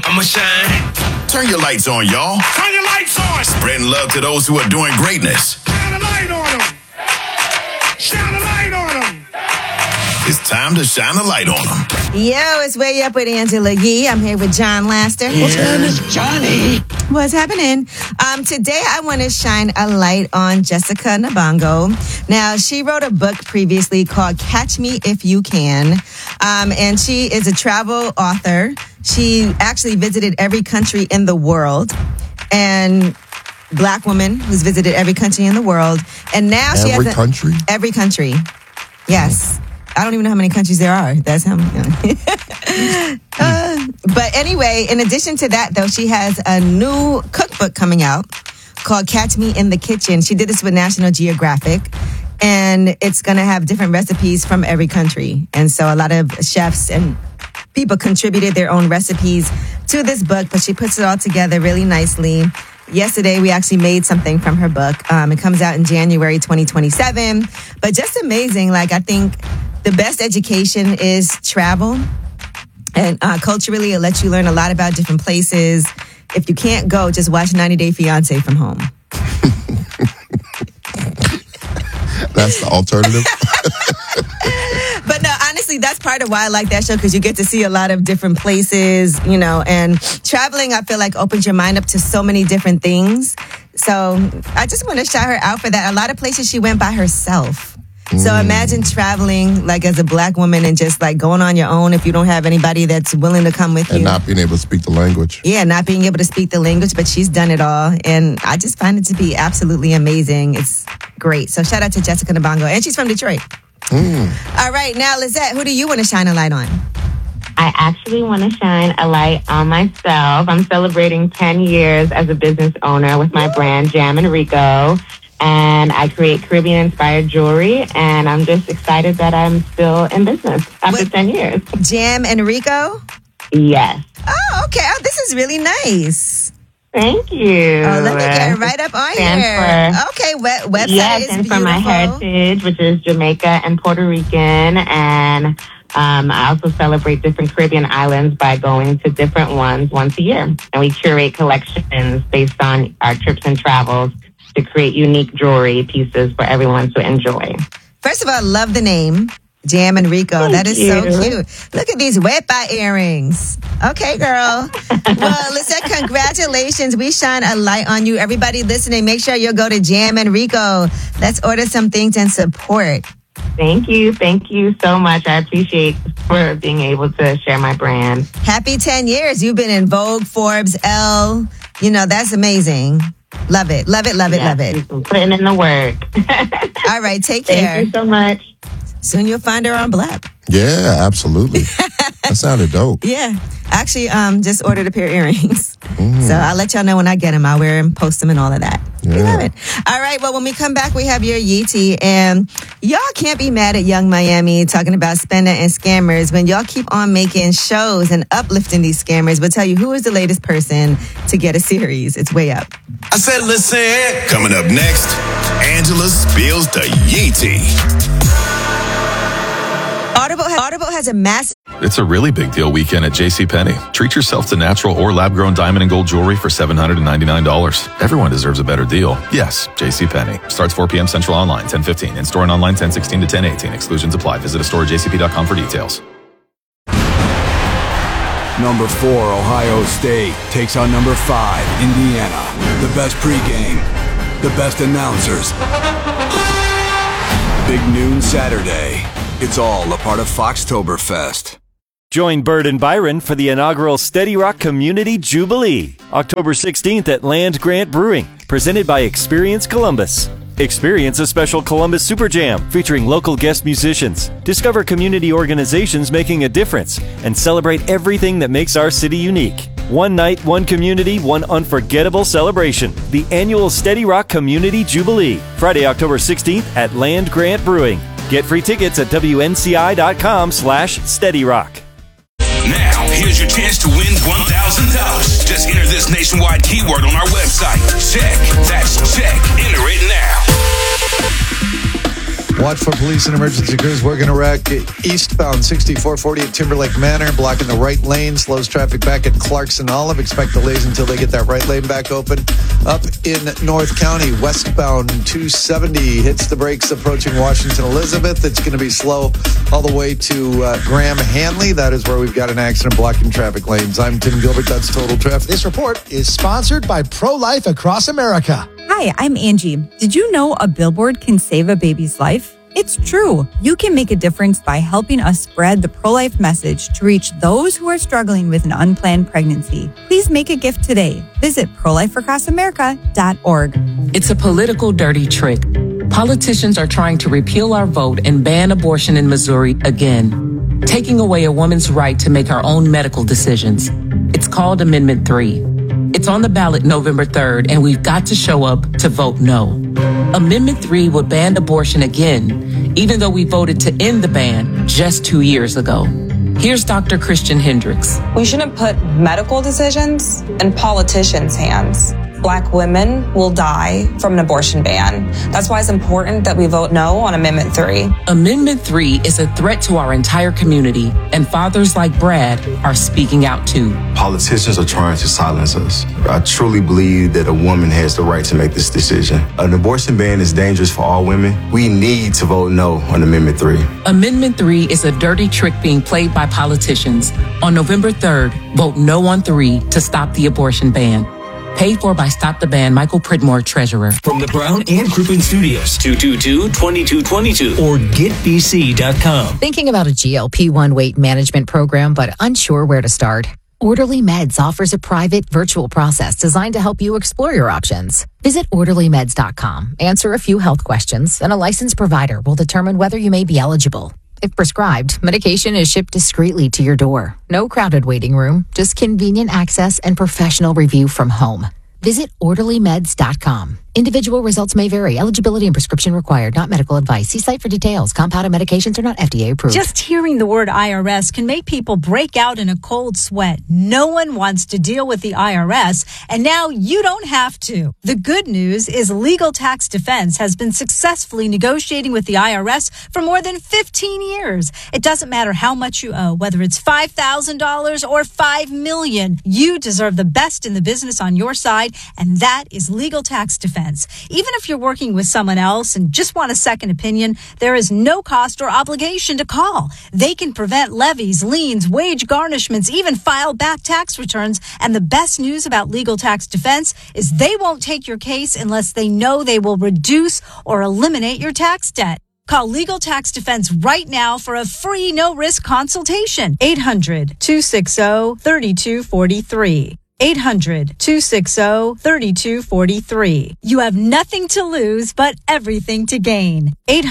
I'ma shine. Turn your lights on, y'all. Turn your lights on. Spreading love to those who are doing greatness. Shine a light on them. Shine a light on them. It's time to shine a light on them. Yo, it's Way Up with Angela Yee. I'm here with John Laster. What's happening, Johnny? What's happening? Today I want to shine a light on Jessica Nabongo. Now, she wrote a book previously called Catch Me If You Can. And she is a travel author. She actually visited every country in the world. And Black woman who's visited every country in the world. And now she has every country. Yes. I don't even know how many countries there are. That's how many. But anyway, in addition to that, though, she has a new cookbook coming out called Catch Me in the Kitchen. She did this with National Geographic, and it's going to have different recipes from every country. And so a lot of chefs and people contributed their own recipes to this book, but she puts it all together really nicely. Yesterday, we actually made something from her book. It comes out in January 2027. But just amazing. Like, I think the best education is travel. And culturally, it lets you learn a lot about different places. If you can't go, just watch 90 Day Fiancé from home. That's the alternative. But no, honestly, that's part of why I like that show, because you get to see a lot of different places, you know, and traveling, I feel like, opens your mind up to so many different things. So I just want to shout her out for that. A lot of places she went by herself. So imagine traveling like as a Black woman and just like going on your own if you don't have anybody that's willing to come with you. And not being able to speak the language. Yeah, not being able to speak the language, but she's done it all. And I just find it to be absolutely amazing. It's great. So shout out to Jessica Nabongo. And she's from Detroit. All right, now Lizette, who do you want to shine a light on? I actually want to shine a light on myself. I'm celebrating 10 years as a business owner with my brand, Jam and Rico. And I create Caribbean-inspired jewelry, and I'm just excited that I'm still in business after 10 years. Jam and Rico? Yes. Oh, okay. Oh, this is really nice. Thank you. Oh, let me get right up on here. Okay, website yes, is and beautiful. for my heritage, which is Jamaica and Puerto Rican, and I also celebrate different Caribbean islands by going to different ones once a year. And we curate collections based on our trips and travels to create unique jewelry pieces for everyone to enjoy. First of all, I love the name, Jam and Rico. That is so cute. Look at these wet-by earrings. Okay, girl. Well, Lizette, congratulations. We shine a light on you. Everybody listening, make sure you'll go to Jam and Rico. Let's order some things and support. Thank you. Thank you so much. I appreciate for being able to share my brand. Happy 10 years. You've been in Vogue, Forbes, Elle. You know, that's amazing. Love it. Love it, love it, love it. Putting in the work. All right, take care. Thank you so much. Soon you'll find her on Black. Yeah, absolutely. That sounded dope. Yeah. Actually, just ordered a pair of earrings. So I'll let y'all know when I get them. I'll wear them, post them, and all of that. Yeah. We love it. All right, well, when we come back, we have your Yeetie. And y'all can't be mad at Young Miami talking about spender and scammers when y'all keep on making shows and uplifting these scammers. We'll tell you who is the latest person to get a series. It's Way Up. I said, listen. Coming up next, Angela spills the Yeetie. Audible has a massive... It's a really big deal weekend at JCPenney. Treat yourself to natural or lab-grown diamond and gold jewelry for $799. Everyone deserves a better deal. Yes, JCPenney. Starts 4 p.m. Central online, 10:15. In-store and online, 10:16 to 10:18. Exclusions apply. Visit a store at jcp.com for details. Number 4, Ohio State takes on number 5, Indiana. The best pregame, the best announcers. Big noon Saturday. It's all a part of Foxtoberfest. Join Bird and Byron for the inaugural Steady Rock Community Jubilee, October 16th at Land Grant Brewing, presented by Experience Columbus. Experience a special Columbus Super Jam featuring local guest musicians. Discover community organizations making a difference and celebrate everything that makes our city unique. One night, one community, one unforgettable celebration. The annual Steady Rock Community Jubilee, Friday, October 16th at Land Grant Brewing. Get free tickets at WNCI.com/SteadyRock. Now, here's your chance to win $1,000. Just enter this nationwide keyword on our website. Check. That's check. Enter it now. Watch for police and emergency crews working a wreck eastbound 6440 at Timberlake Manor, blocking the right lane, slows traffic back at Clarkson Olive. Expect delays until they get that right lane back open. Up in North County, westbound 270 hits the brakes approaching Washington Elizabeth. It's going to be slow all the way to Graham Hanley. That is where we've got an accident blocking traffic lanes. I'm Tim Gilbert. That's Total Traffic. This report is sponsored by Pro-Life Across America. Hi, I'm Angie. Did you know a billboard can save a baby's life? It's true. You can make a difference by helping us spread the pro-life message to reach those who are struggling with an unplanned pregnancy. Please make a gift today. Visit prolifeacrossamerica.org. It's a political dirty trick. Politicians are trying to repeal our vote and ban abortion in Missouri again, taking away a woman's right to make her own medical decisions. It's called Amendment 3. It's on the ballot November 3rd, and we've got to show up to vote no. Amendment 3 would ban abortion again, even though we voted to end the ban just 2 years ago. Here's Dr. Christian Hendricks. We shouldn't put medical decisions in politicians' hands. Black women will die from an abortion ban. That's why it's important that we vote no on Amendment 3. Amendment 3 is a threat to our entire community, and fathers like Brad are speaking out too. Politicians are trying to silence us. I truly believe that a woman has the right to make this decision. An abortion ban is dangerous for all women. We need to vote no on Amendment 3. Amendment 3 is a dirty trick being played by politicians. On November 3rd, vote no on 3 to stop the abortion ban. Paid for by Stop the Ban, Michael Pridmore, Treasurer. From the Brown and Crouppen Studios, 222-2222 or getbc.com. Thinking about a GLP-1 weight management program but unsure where to start? Orderly Meds offers a private virtual process designed to help you explore your options. Visit orderlymeds.com, answer a few health questions, and a licensed provider will determine whether you may be eligible. If prescribed, medication is shipped discreetly to your door. No crowded waiting room, just convenient access and professional review from home. Visit orderlymeds.com. Individual results may vary. Eligibility and prescription required. Not medical advice. See site for details. Compounded medications are not FDA approved. Just hearing the word IRS can make people break out in a cold sweat. No one wants to deal with the IRS, and now you don't have to. The good news is Legal Tax Defense has been successfully negotiating with the IRS for more than 15 years. It doesn't matter how much you owe, whether it's $5,000 or $5 million. You deserve the best in the business on your side, and that is Legal Tax Defense. Even if you're working with someone else and just want a second opinion, there is no cost or obligation to call. They can prevent levies, liens, wage garnishments, even file back tax returns. And the best news about Legal Tax Defense is they won't take your case unless they know they will reduce or eliminate your tax debt. Call Legal Tax Defense right now for a free no-risk consultation. 800-260-3243. 800-260-3243. You have nothing to lose, but everything to gain.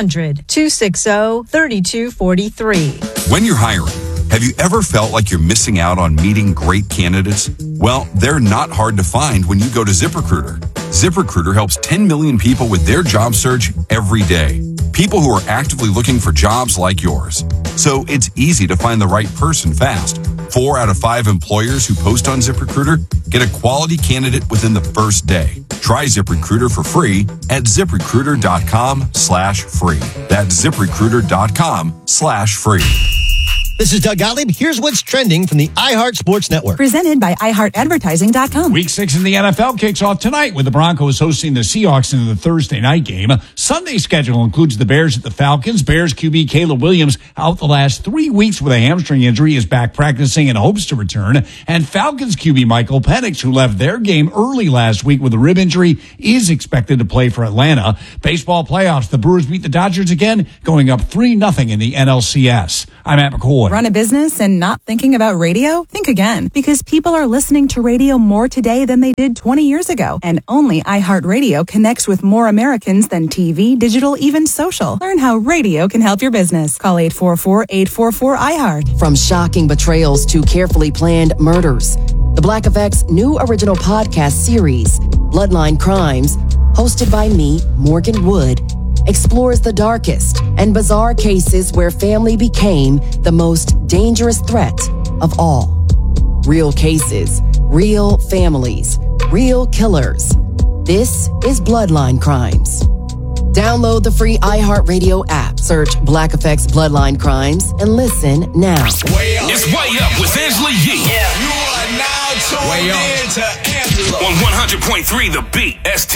800-260-3243. When you're hiring, have you ever felt like you're missing out on meeting great candidates? Well, they're not hard to find when you go to ZipRecruiter. ZipRecruiter helps 10 million people with their job search every day. People who are actively looking for jobs like yours. So it's easy to find the right person fast. 4 out of 5 employers who post on ZipRecruiter get a quality candidate within the first day. Try ZipRecruiter for free at ZipRecruiter.com/free. That's ZipRecruiter.com/free. This is Doug Gottlieb. Here's what's trending from the iHeart Sports Network. Presented by iHeartAdvertising.com. Week 6 in the NFL kicks off tonight with the Broncos hosting the Seahawks in the Thursday night game. Sunday schedule includes the Bears at the Falcons. Bears QB Caleb Williams, out the last 3 weeks with a hamstring injury, is back practicing and hopes to return. And Falcons QB Michael Penix, who left their game early last week with a rib injury, is expected to play for Atlanta. Baseball playoffs. The Brewers beat the Dodgers again, going up 3-0 in the NLCS. I'm Matt McCoy. Run a business and not thinking about radio? Think again, because people are listening to radio more today than they did 20 years ago. And only iHeartRadio connects with more Americans than TV, digital, even social. Learn how radio can help your business. Call 844-844-iHeart. From shocking betrayals to carefully planned murders, the Black Effect's new original podcast series, Bloodline Crimes, hosted by me, Morgan Wood, explores the darkest and bizarre cases where family became the most dangerous threat of all. Real cases, real families, real killers. This is Bloodline Crimes. Download the free iHeartRadio app. Search Black Effects Bloodline Crimes and listen now. It's Way Up with Angela Yee. You are now tuned in to Angela on 100.3 The Beat, ST.